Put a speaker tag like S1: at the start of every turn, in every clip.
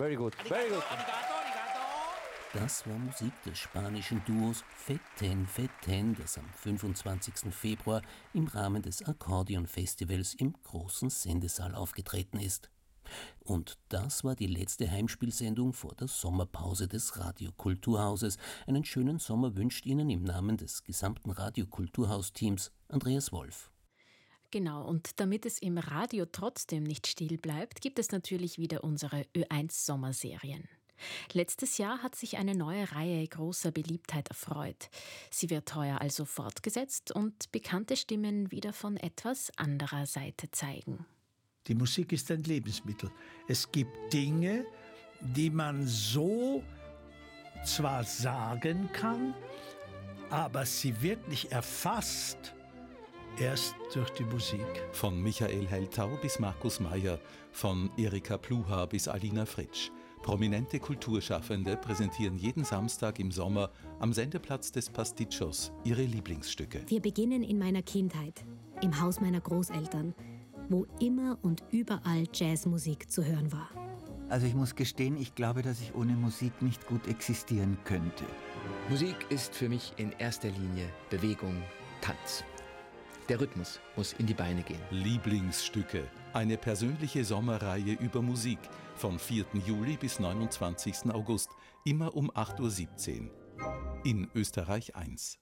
S1: Very good, very good.
S2: Das war Musik des spanischen Duos Feten Feten, das am 25. Februar im Rahmen des Akkordeon-Festivals im großen Sendesaal aufgetreten ist. Und das war die letzte Heimspielsendung vor der Sommerpause des Radiokulturhauses. Einen schönen Sommer wünscht Ihnen im Namen des gesamten Radiokulturhaus-Teams Andreas Wolf.
S3: Genau, und damit es im Radio trotzdem nicht still bleibt, gibt es natürlich wieder unsere Ö1-Sommerserien. Letztes Jahr hat sich eine neue Reihe großer Beliebtheit erfreut. Sie wird heuer also fortgesetzt und bekannte Stimmen wieder von etwas anderer Seite zeigen.
S4: Die Musik ist ein Lebensmittel. Es gibt Dinge, die man so zwar sagen kann, aber sie wirklich erfasst erst durch die Musik.
S5: Von Michael Heiltau bis Markus Mayer, von Erika Pluha bis Alina Fritsch. Prominente Kulturschaffende präsentieren jeden Samstag im Sommer am Sendeplatz des Pastichos ihre Lieblingsstücke.
S6: Wir beginnen in meiner Kindheit, im Haus meiner Großeltern, wo immer und überall Jazzmusik zu hören war.
S7: Also ich muss gestehen, ich glaube, dass ich ohne Musik nicht gut existieren könnte.
S1: Musik ist für mich in erster Linie Bewegung, Tanz. Der Rhythmus muss in die Beine gehen.
S5: Lieblingsstücke. Eine persönliche Sommerreihe über Musik. Von 4. Juli bis 29. August. Immer um 8.17 Uhr. In Österreich 1.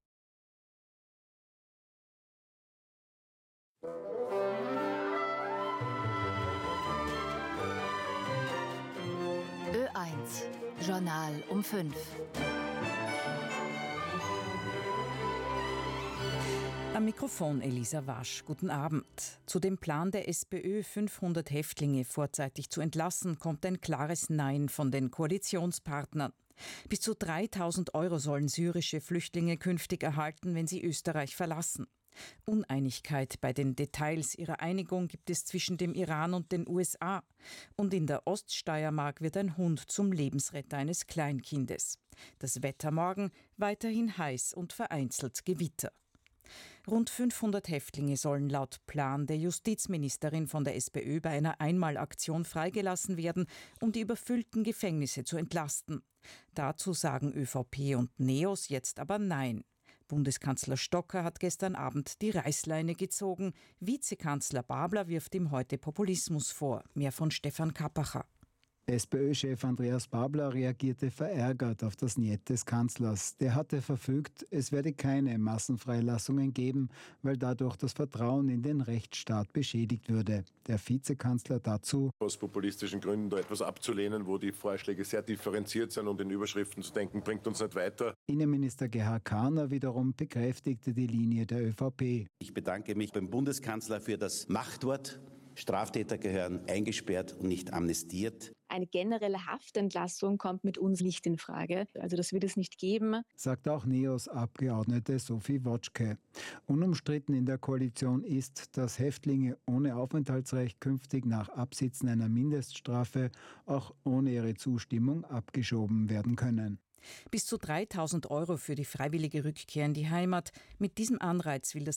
S8: Ö1 Journal um 5.
S9: Am Mikrofon Elisa Wasch. Guten Abend. Zu dem Plan der SPÖ, 500 Häftlinge vorzeitig zu entlassen, kommt ein klares Nein von den Koalitionspartnern. Bis zu 3.000 € sollen syrische Flüchtlinge künftig erhalten, wenn sie Österreich verlassen. Uneinigkeit bei den Details ihrer Einigung gibt es zwischen dem Iran und den USA. Und in der Oststeiermark wird ein Hund zum Lebensretter eines Kleinkindes. Das Wetter morgen weiterhin heiß und vereinzelt Gewitter. Rund 500 Häftlinge sollen laut Plan der Justizministerin von der SPÖ bei einer Einmalaktion freigelassen werden, um die überfüllten Gefängnisse zu entlasten. Dazu sagen ÖVP und NEOS jetzt aber Nein. Bundeskanzler Stocker hat gestern Abend die Reißleine gezogen. Vizekanzler Babler wirft ihm heute Populismus vor. Mehr von Stefan Kappacher.
S10: SPÖ-Chef Andreas Babler reagierte verärgert auf das Niet des Kanzlers. Der hatte verfügt, es werde keine Massenfreilassungen geben, weil dadurch das Vertrauen in den Rechtsstaat beschädigt würde. Der Vizekanzler dazu:
S11: Aus populistischen Gründen da etwas abzulehnen, wo die Vorschläge sehr differenziert sind und in Überschriften zu denken, bringt uns nicht weiter.
S10: Innenminister Gerhard Kahner wiederum bekräftigte die Linie der ÖVP.
S12: Ich bedanke mich beim Bundeskanzler für das Machtwort. Straftäter gehören eingesperrt und nicht amnestiert.
S13: Eine generelle Haftentlassung kommt mit uns nicht in Frage. Also das wird es nicht geben,
S10: sagt auch NEOS-Abgeordnete Sophie Wotschke. Unumstritten in der Koalition ist, dass Häftlinge ohne Aufenthaltsrecht künftig nach Absitzen einer Mindeststrafe auch ohne ihre Zustimmung abgeschoben werden können.
S9: Bis zu 3.000 € für die freiwillige Rückkehr in die Heimat. Mit diesem Anreiz will das